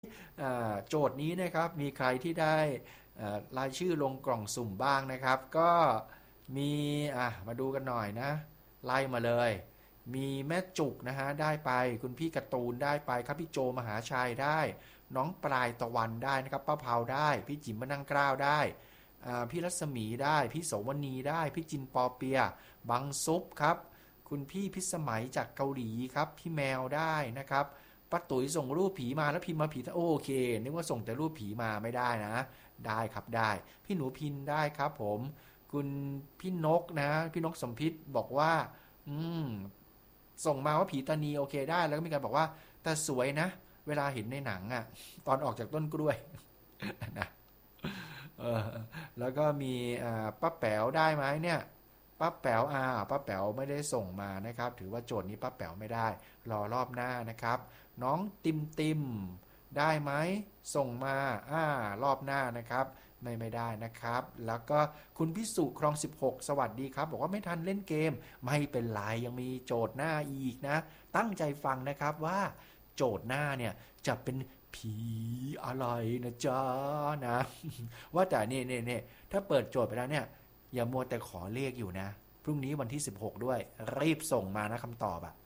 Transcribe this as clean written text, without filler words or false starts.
โจทย์นี้นะครับมีใครที่ได้รายชื่อลงกล่องสุ่มบ้างนะครับก็มีมาดูกันหน่อยนะไล่มาเลยมีแม่จุกนะฮะได้ไปคุณพี่การ์ตูนได้ไปครับพี่โจมหาชัยได้น้องปลายตะวันได้นะครับป้าเผาได้พี่จิ๋มมะนังกล้าวได้พี่รัศมีได้พี่โสวณีได้พี่จินปอเปียบังซุปครับคุณพี่พิสมัยจากเกาหลีครับพี่แมวได้นะครับป้าตุ๋ยส่งรูปผีมาแล้วพิมพ์มาผีโอเคนึกว่าส่งแต่รูปผีมาไม่ได้นะได้ครับได้พี่หนูพินได้ครับผมคุณพี่นกนะพี่นกสมพิษบอกว่าอืมส่งมาว่าผีตานีโอเคได้แล้วก็มีการบอกว่าแต่สวยนะเวลาเห็นในหนังอะตอนออกจากต้นกล้วยนะ เออแล้วก็มีป้าแป๋วได้ไหมเนี่ยป้าแป๋วป้าแป๋วไม่ได้ส่งมานะครับถือว่าโจทย์นี้ป้าแป๋วไม่ได้รอรอบหน้านะครับน้องติมติมได้ไหมส่งมารอบหน้านะครับไม่ได้นะครับแล้วก็คุณพิสุครอง16สวัสดีครับบอกว่าไม่ทันเล่นเกมไม่เป็นไรยังมีโจทย์หน้าอีกนะตั้งใจฟังนะครับว่าโจทย์หน้าเนี่ยจะเป็นผีอะไรนะจ๊ะนะ ว่าแต่นี่ถ้าเปิดโจทย์ไปแล้วเนี่ยอย่ามัวแต่ขอเลขอยู่นะพรุ่งนี้วันที่16ด้วยรีบส่งมานะคำตอบ